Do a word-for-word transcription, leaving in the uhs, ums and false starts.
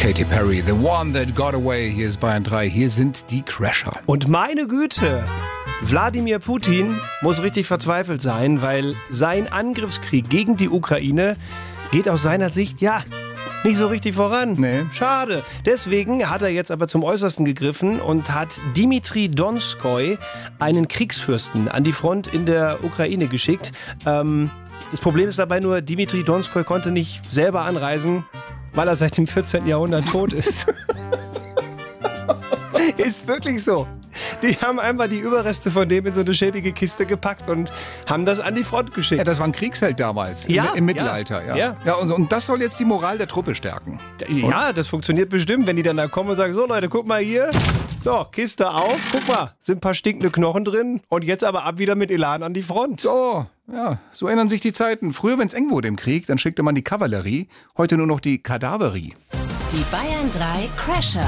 Katy Perry, The One That Got Away. Hier ist Bayern drei, hier sind die Crasher. Und meine Güte, Wladimir Putin muss richtig verzweifelt sein, weil sein Angriffskrieg gegen die Ukraine geht aus seiner Sicht, ja, nicht so richtig voran. Nee. Schade. Deswegen hat er jetzt aber zum Äußersten gegriffen und hat Dimitri Donskoi, einen Kriegsfürsten, an die Front in der Ukraine geschickt. Ähm, das Problem ist dabei nur, Dimitri Donskoi konnte nicht selber anreisen, weil er seit dem vierzehnten Jahrhundert tot ist. Ist wirklich so. Die haben einfach die Überreste von dem in so eine schäbige Kiste gepackt und haben das an die Front geschickt. Ja, das war ein Kriegsheld damals, Ja, im, im Mittelalter. Ja, ja. ja. und, und das soll jetzt die Moral der Truppe stärken. Ja, das funktioniert bestimmt, wenn die dann da kommen und sagen, so Leute, guck mal hier, so, Kiste auf, guck mal, sind ein paar stinkende Knochen drin und jetzt aber ab wieder mit Elan an die Front. So, ja, so ändern sich die Zeiten. Früher, wenn es eng wurde im Krieg, dann schickte man die Kavallerie, heute nur noch die Kadaverie. Die Bayern drei Crasher.